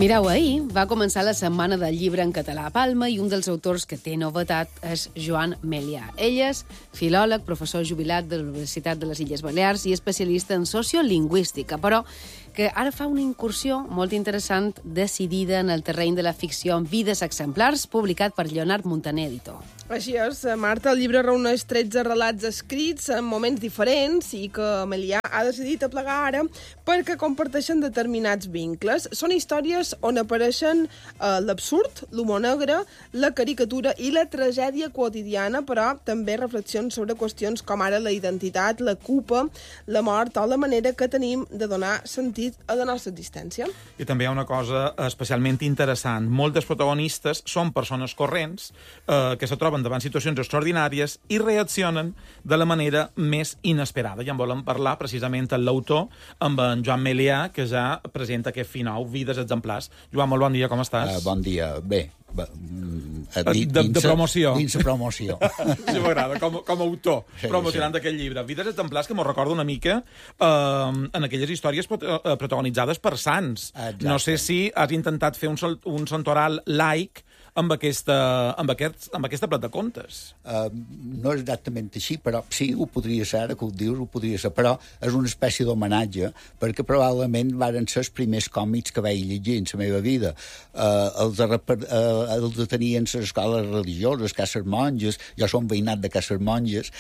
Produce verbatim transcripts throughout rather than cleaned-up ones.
Mireu, ahir va començar la Setmana del Llibre en català a Palma i un dels autors que té novetat és Joan Melià. Ell és filòleg, professor jubilat de la Universitat de les Illes Balears i especialista en sociolingüística, però que ara fa una incursió molt interessant decidida en el terreny de la ficció en Vides exemplars, publicat per Lleonard Montaner, editor. Així és, Marta, el llibre reuneix tretze relats escrits en moments diferents i que Melià ha decidit aplegar ara perquè comparteixen determinats vincles. Són històries on apareixen eh, l'absurd, l'humor negre, la caricatura i la tragèdia quotidiana, però també reflexions sobre qüestions com ara la identitat, la culpa, la mort o la manera que tenim de donar sentit a la nostra existència. I també hi ha una cosa especialment interessant. Moltes protagonistes són persones corrents eh, que se troben davant situacions extraordinàries i reaccionen de la manera més inesperada. Ja en volem parlar precisament amb l'autor, amb en Joan Melià, que ja presenta aquest final, Vides exemplars. Joan, molt bon dia, com estàs? Uh, bon dia, bé. Ba, uh, de, de promoció. Dins de promoció. Sí, m'agrada, com, com a autor, sí, promocionant sí. Aquest llibre. Vides exemplars que m'ho recorda una mica eh, en aquelles històries protagonitzades per sants. Exacte. No sé si has intentat fer un, un santoral laic amb aquesta, amb aquest, amb aquesta plat de contes. Uh, no és exactament així, però sí, ho podria ser, ara que ho dius, ho podria ser, però és una espècie d'homenatge, perquè probablement varen ser els primers còmics que vaig llegir en la meva vida. Uh, els, de, uh, els tenien les escoles religioses, cases monges, jo som veïnat de cases monges,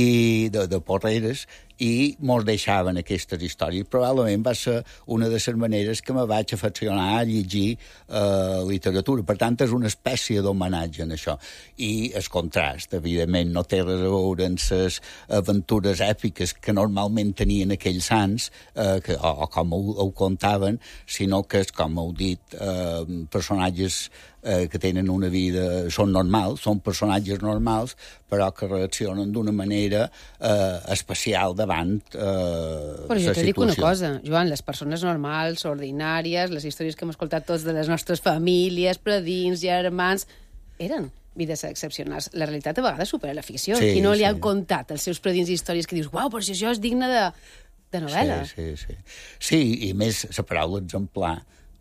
i de, de Porreres, i mos deixaven aquestes històries. Probablement va ser una de les maneres que me vaig afeccionar a llegir uh, literatura. Per tant, és una espècie d'homenatge en això. I el contrast, evidentment, no té res a veure amb les aventures èpiques que normalment tenien aquells sants, uh, que, o, o com ho, ho contaven, sinó que és, com heu dit, uh, personatges eh, que tenen una vida, són normals, són personatges normals, però que reaccionen d'una manera eh, especial davant eh, però jo te dic una cosa, Joan, les persones normals, ordinàries, les històries que hem escoltat tots de les nostres famílies, predins, germans, eren vides excepcionals. La realitat a vegades supera la ficció. Sí, Qui no li sí. han contat els seus predins i històries que dius, uau, però si això és digne de, de novel·la. Sí, sí, sí. Sí, i més la paraula exemplar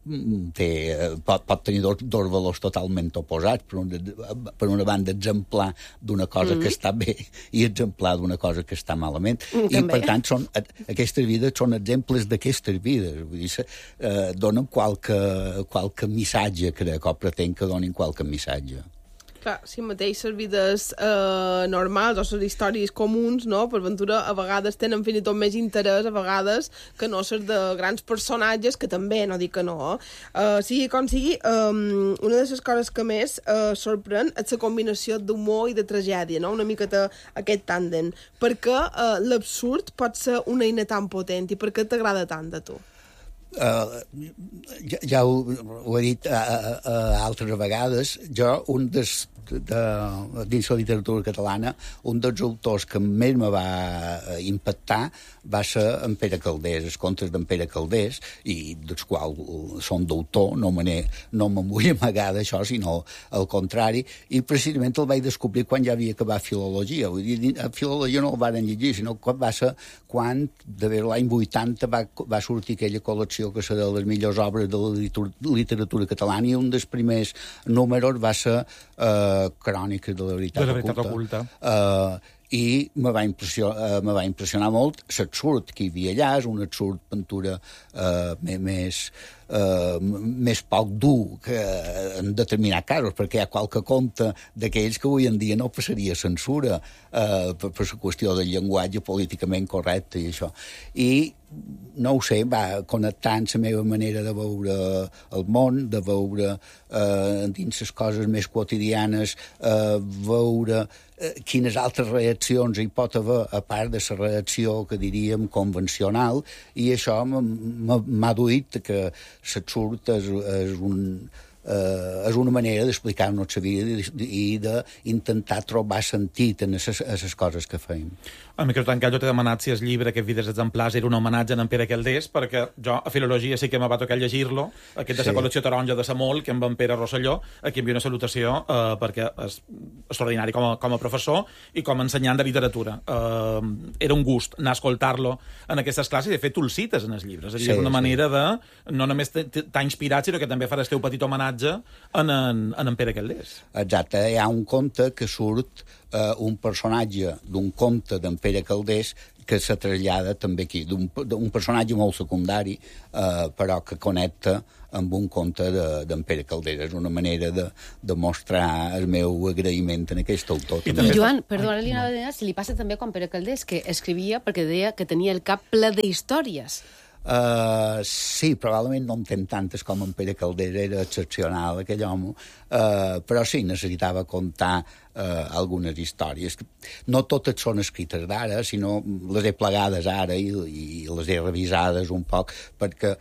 té, pot, pot tenir dos, dos valors totalment oposats. Per una, per una banda, exemplar d'una cosa mm. que està bé i exemplar d'una cosa que està malament. Mm, I, també. Per tant, són, aquestes vides són exemples d'aquestes vides. Vull dir, eh, donen qualque, qualque missatge, crec, o pretén que donin qualque missatge. Clar, si mateix les vides eh, normals o les històries comuns, no?, per ventura, a vegades tenen fins i tot més interès, a vegades, que no les de grans personatges, que també, no dic que no. Eh, sigui com sigui, eh, una de les coses que més eh, sorprèn és la combinació d'humor i de tragèdia, no?, una miqueta aquest tàndem, perquè eh, l'absurd pot ser una eina tan potent i per què t'agrada tant a tu? Uh, ja, ja ho, ho he dit a, a, a altres vegades. Jo, un dels de, dins la literatura catalana, un dels autors que més me va impactar va ser en Pere Calders, els contes d'en Pere Calders, i dels quals són d'autor, no me no me'n vull amagar d'això, sinó al contrari, i precisament el vaig descobrir quan ja havia acabat filologia. Vull dir, a filologia no el varen llegir, sinó que va ser quan, de l'any vuitanta, va, va sortir aquella col·lecció que serà de les millors obres de la literatura catalana, i un dels primers números va ser eh, Cròniques de la veritat, de la veritat oculta. oculta. Uh, i me va, impressionar, uh, me va impressionar molt l'absurd que hi havia allà, és un absurd pintura uh, més, uh, més poc dur que en determinats casos, perquè hi ha qualque conte d'aquells que avui en dia no passaria censura uh, per, per la qüestió del llenguatge políticament correcte i això. I no ho sé, va connectant la meva manera de veure el món, de veure eh, dins les coses més quotidianes, eh, veure eh, quines altres reaccions hi pot haver, a part de la reacció que diríem convencional, i això m'ha duit que l'absurd és, és un eh, és una manera d'explicar-nos la vida i d'intentar trobar sentit en les coses que feim. A Microtancat jo t'he demanat si el llibre, aquest Vides exemplars, era un homenatge a en Pere Calders, perquè jo a Filologia sí que me va tocar llegir-lo, aquest de la sí. col·lecció taronja de Samol, que amb en Pere Rosselló, a qui envio una salutació, eh, perquè és extraordinari com a, com a professor i com a ensenyant de literatura. Eh, era un gust anar a escoltar-lo en aquestes classes, i de fet tu el cites en els llibres. És, sí, és una manera sí. de, no només t'ha inspirat, sinó que també faràs teu petit homenatge en en, en, en Pere Calders. Exacte, hi ha un conte que surt Uh, un personatge d'un conte d'en Pere Calders que se trasllada també aquí, d'un personatge molt secundari, uh, però que connecta amb un conte d'en de, Pere Calders. És una manera de, de mostrar el meu agraïment en aquest autor. I, I Joan, perdó, ara li anava a dir, si li passa també com Pere Calders, que escrivia perquè deia que tenia el cap ple d'històries. Uh, sí, probablement no en ten tantes com en Pere Calders, era excepcional aquell home, uh, però sí, necessitava contar uh, algunes històries. No totes són escrites d'ara, sinó les he plegades ara i, i les he revisades un poc, perquè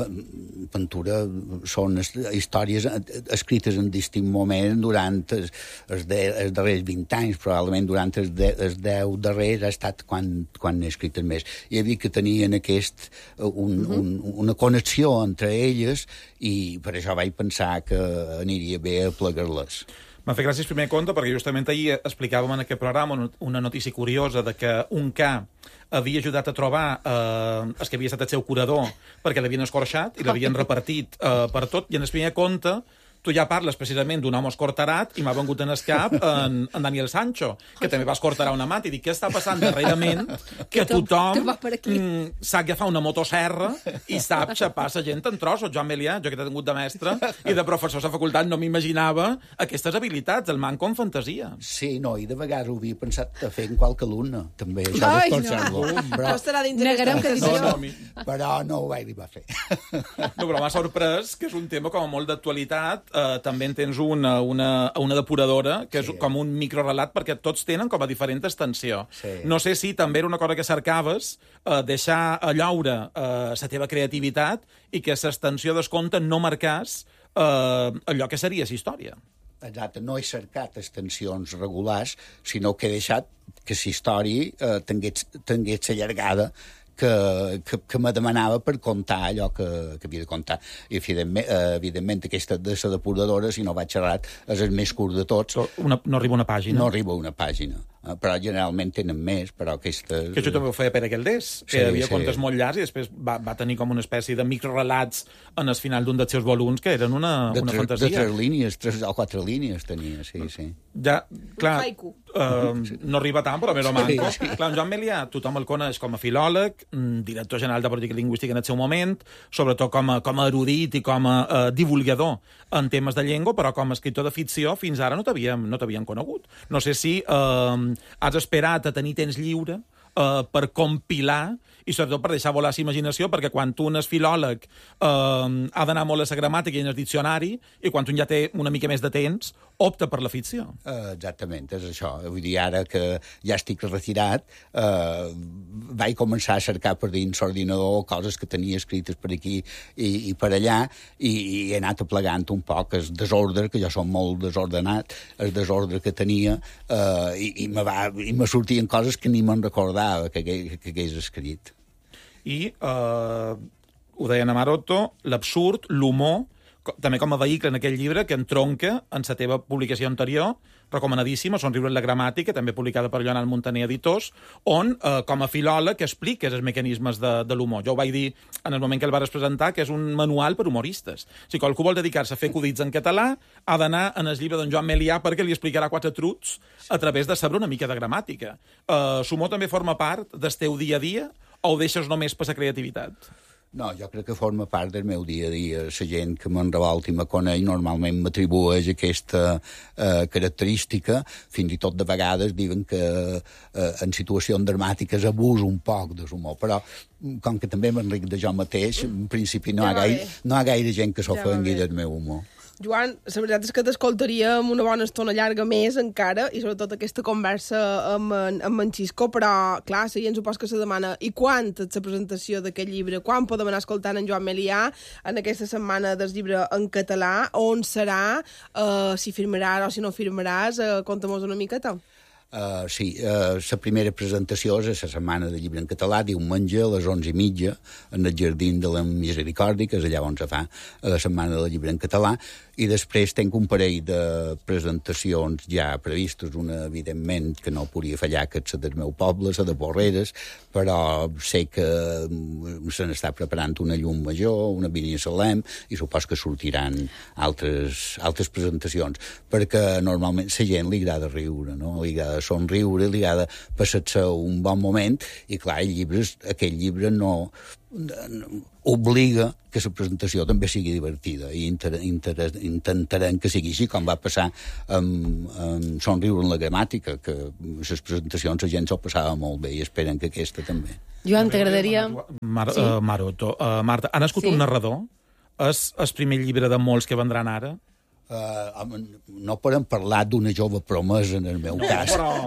Ventura són històries escrites en distints moments durant els, els, de, els darrers vint anys, probablement durant els, de, els deu darrers ha estat quan, quan he escrit més. Hi havia que tenien aquest, un, uh-huh. un, una connexió entre elles i per això vaig pensar que aniria bé a plegar-les. M'ha fet gràcies primer compte perquè justament ahir explicàvem en aquest programa una notícia curiosa de que un ca havia ajudat a trobar eh, el que havia estat el seu curador perquè l'havien escorxat i l'havien repartit eh, per tot, i en el primer compte tu ja parles precisament d'un home escortarat i m'ha vengut en el cap en, en Daniel Sancho, que també va escortarar un amant, i dic, què està passant darrerament que tothom mm, sap agafar una motosserra i sap xapar la gent en trossos. Joan Melià, jo que he tingut de mestre i de professor a la facultat, no m'imaginava aquestes habilitats, el manco en fantasia. Sí, no, i de vegades ho havia pensat a fer en qualque alumne, també, això Ai, d'escorxar-lo. No, però... no estarà d'interessant que no, no, mi... però no ho vaig arribar a fer. No, però m'ha sorprès que és un tema com a molt d'actualitat. Uh, també en tens una, una, una depuradora, que és sí. com un microrelat, perquè tots tenen com a diferent extensió. Sí. No sé si també era una cosa que cercaves, uh, deixar a llaure uh, la teva creativitat i que l'extensió del conte no marcàs uh, allò que seria la història. Exacte, no he cercat extensions regulars, sinó que he deixat que la història eh, tingués, tingués la llargada que, que, que me demanava per contar allò que, que havia de contar. I, evidentment, eh, evidentment aquesta de la depuradora, si no vaig xerrat, és el més curt de tots. Una, no arriba una pàgina? No arriba una pàgina. Eh, però generalment tenen més, però aquesta... Que això també ho feia Pere Calders, que sí, havia sí. contes molt llargs i després va, va tenir com una espècie de microrelats en el final d'un dels seus volums que eren una, de una tres, fantasia. De tres línies, tres o quatre línies tenia, sí, sí. Ja, clar, uh, no arriba tant, però més o manco. Sí, sí. Clar, en Joan Melià tothom el coneix com a filòleg, director general de política lingüística en el seu moment, sobretot com a, com a erudit i com a uh, divulgador en temes de llengua, però com a escriptor de ficció fins ara no t'havíem no t'havíem conegut. No sé si uh, has esperat a tenir temps lliure uh, per compilar i sobretot per deixar volar la imaginació, perquè quan tu n'és filòleg uh, ha d'anar molt a la gramàtica i en el diccionari, i quan tu ja té una mica més de temps, opta per la ficció. Uh, exactament, és això. Vull dir, ara que ja estic retirat, uh, vaig començar a cercar per dins l'ordinador coses que tenia escrites per aquí i, i per allà, i, i he anat aplegant un poc el desordre, que jo som molt desordenat, el desordre que tenia, uh, i, i, me va, i me sortien coses que ni me'n recordava que, que, que hagués escrit. I, uh, ho deia en Maroto, l'absurd, l'humor, també com a vehicle en aquell llibre que entronca en la teva publicació anterior, recomanadíssima, Són riures la gramàtica, també publicada per Llonal Montaner Editors, on, eh, com a filòleg, expliques els mecanismes de, de l'humor. Jo ho vaig dir en el moment que el vas presentar, que és un manual per humoristes. Si qualcú vol dedicar-se a fer acudits en català, ha d'anar en el llibre d'en Joan Melià perquè li explicarà quatre trucs a través de saber una mica de gramàtica. Eh, l'humor també forma part del teu dia a dia o ho deixes només per la creativitat? No, jo crec que forma part del meu dia a dia. La gent que m'enrevolta i me coneix normalment m'atribueix aquesta eh, característica. Fins i tot de vegades diuen que eh, en situacions dramàtiques abuso un poc de l'humor, però com que també m'enric de jo mateix, en principi no hi ha, gaire, no hi ha gaire gent que s'ofengui del meu humor. Joan, la veritat és que t'escoltaríem una bona estona llarga més encara, i sobretot aquesta conversa amb en, amb en Xisco, però, clar, la gent supos que se demana i quan és la presentació d'aquest llibre? Quan podem anar escoltant en Joan Melià en aquesta setmana del llibre en català? On serà? Uh, si firmaràs o si no firmaràs? Uh, Conta-mos una miqueta. Uh, sí, uh, la primera presentació és a la setmana de llibre en català, diumenge a les onze i mitja, en el Jardí de la Misericòrdia, que és allà on se fa la setmana de llibre en català, i després tenc un parell de presentacions ja previstes, una, evidentment, que no podria fallar, que és la del meu poble, la de Porreres, però sé que se n'està preparant una llum major, una Binissalem, i supos que sortiran altres, altres presentacions, perquè normalment la gent li agrada riure, no? Li agrada somriure, li agrada passar-se un bon moment, i clar, el llibre, aquell llibre no, no obliga que la presentació també sigui divertida, i inter, inter, intentarem que sigui així, com va passar amb, amb Somriure en la gramàtica, que les presentacions la gent s'ho passava molt bé, i esperen que aquesta també. Joan, t'agradaria... Mar sí? uh, Maroto, uh, Marta, ha nascut sí? un narrador? És el primer llibre de molts que vendran ara? Uh, no podem parlar d'una jove promesa en el meu no, cas. Però...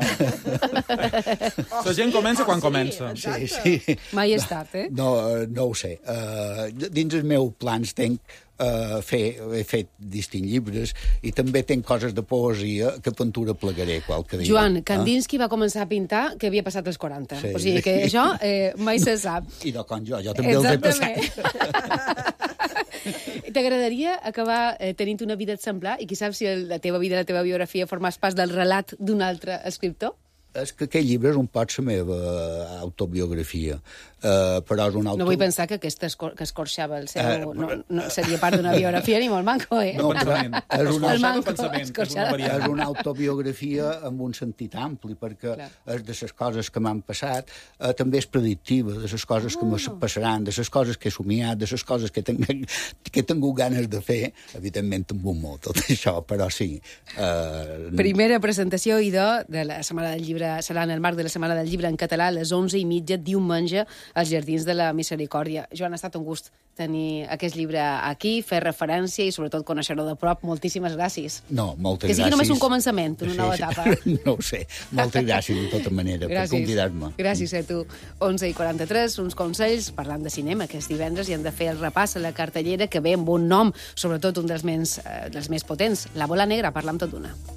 la gent comença quan comença. Sí, sí. Mai és tard, eh? No, no ho sé. Uh, dins els meus plans tenc uh, fer, he fet distints llibres, i també tenc coses de poesia que pintura plegaré qualque dia. Joan, Kandinsky eh? va començar a pintar que havia passat els quaranta. Sí. O sigui que això eh, mai se sap. I no com jo, jo també els he passat. T'agradaria acabar eh, tenint una vida exemplar i qui sap si el, la teva vida, la teva biografia formàs pas del relat d'un altre escriptor? És que aquest llibre és un pot la meva autobiografia, uh, però és un auto... No vull pensar que aquesta escor que escorxava el seu... Uh, no, no seria part d'una biografia ni molt manco, eh? No, però és una, manco, és una autobiografia amb un sentit ampli, perquè clar, és de les coses que m'han passat, uh, també és predictiva, de les coses que oh. me passaran, de les coses que he somiat, de les coses que, tenc, que he tingut ganes de fer, evidentment amb un mot, tot això, però sí. Uh, Primera presentació, idò, de la Setmana del Llibre, serà en el marc de la Setmana del Llibre en català a les onze i mitja, diumenge, als Jardins de la Misericòrdia. Joan, ha estat un gust tenir aquest llibre aquí, fer referència i sobretot conèixer-ho de prop. Moltíssimes gràcies. No, moltes gràcies. Que sigui només un començament, una sí, nova etapa. Sí. No ho sé. Moltes gràcies, de tota manera, gràcies per convidar-me. Gràcies a tu. onze i quaranta-tres, uns consells parlant de cinema, que és divendres, i hem de fer el repàs a la cartellera, que ve amb un nom, sobretot un dels més, eh, dels més potents, La bola negra, parla amb tot d'una.